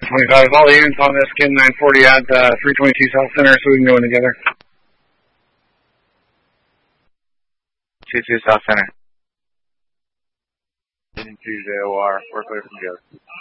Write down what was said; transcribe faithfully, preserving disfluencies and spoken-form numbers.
twenty-five, all the units on this, Kin nine forty at uh, three twenty-two South Center so we can go in together. two two South Center. two J O R, we're clear from go.